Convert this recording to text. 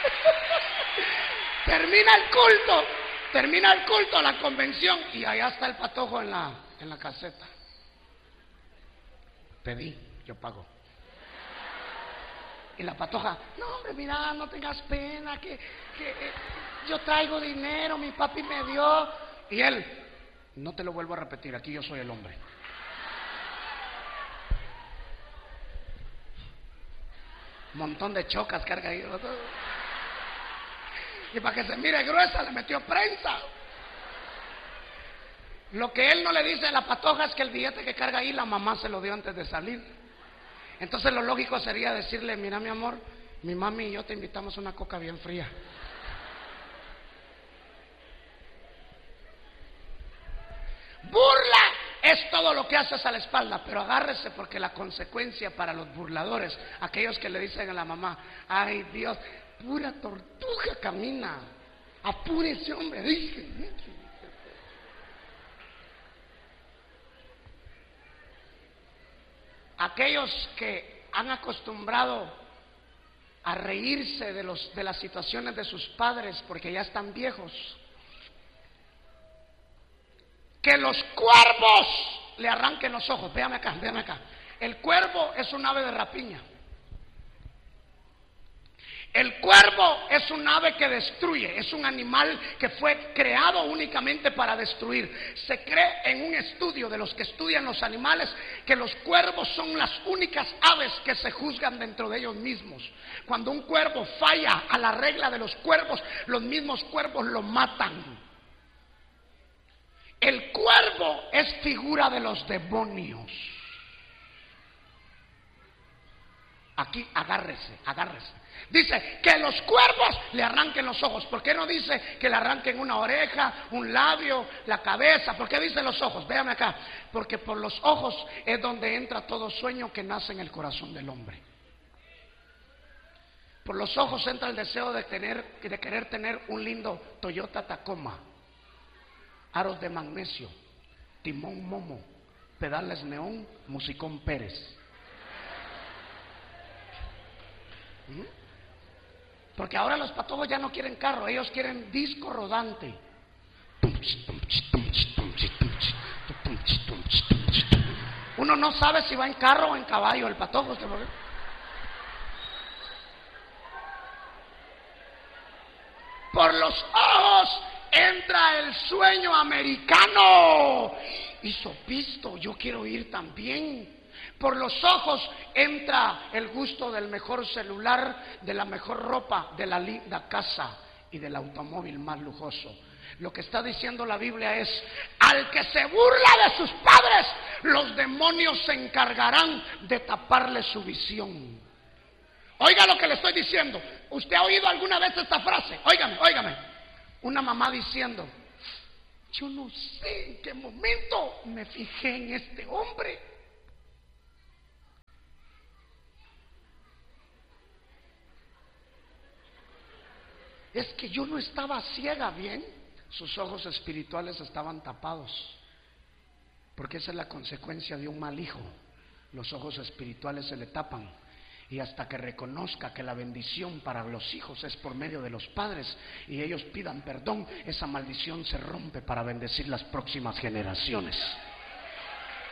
Termina el culto, la convención, y allá está el patojo en la caseta. Pedí, yo pago. Y la patoja, no hombre, mira, no tengas pena, que yo traigo dinero, mi papi me dio. Y él, no te lo vuelvo a repetir, aquí yo soy el hombre. Montón de chocas carga ahí. Y para que se mire gruesa le metió prensa. Lo que él no le dice a la patoja es que el billete que carga ahí la mamá se lo dio antes de salir. Entonces lo lógico sería decirle, mira mi amor, mi mami y yo te invitamos a una coca bien fría. Burla es todo lo que haces a la espalda, pero agárrese porque la consecuencia para los burladores, aquellos que le dicen a la mamá, ay Dios, pura tortuga camina, apúrese hombre, dije. Aquellos que han acostumbrado a reírse de las situaciones de sus padres porque ya están viejos, que los cuervos le arranquen los ojos. Véame acá. El cuervo es un ave de rapiña. El cuervo es un ave que destruye, es un animal que fue creado únicamente para destruir. Se cree en un estudio de los que estudian los animales que los cuervos son las únicas aves que se juzgan dentro de ellos mismos. Cuando un cuervo falla a la regla de los cuervos, los mismos cuervos lo matan. El cuervo es figura de los demonios. Aquí agárrese. Dice que los cuervos le arranquen los ojos. ¿Por qué no dice que le arranquen una oreja, un labio, la cabeza? ¿Por qué dice los ojos? Véame acá. Porque por los ojos es donde entra todo sueño que nace en el corazón del hombre. Por los ojos entra el deseo de querer tener un lindo Toyota Tacoma, aros de magnesio, timón Momo, pedales neón, musicón Pérez. Porque ahora los patojos ya no quieren carro, ellos quieren disco rodante. Uno no sabe si va en carro o en caballo el patojo. Por los ojos entra el sueño americano. Hizo pisto, yo quiero ir también. Por los ojos entra el gusto del mejor celular, de la mejor ropa, de la linda casa y del automóvil más lujoso. Lo que está diciendo la Biblia es: al que se burla de sus padres, los demonios se encargarán de taparle su visión. Oiga lo que le estoy diciendo. ¿Usted ha oído alguna vez esta frase? Óigame. Una mamá diciendo: yo no sé en qué momento me fijé en este hombre. Es que yo no estaba ciega, bien. Sus ojos espirituales estaban tapados, porque esa es la consecuencia de un mal hijo. Los ojos espirituales se le tapan, y hasta que reconozca que la bendición para los hijos es por medio de los padres y ellos pidan perdón, esa maldición se rompe para bendecir las próximas generaciones.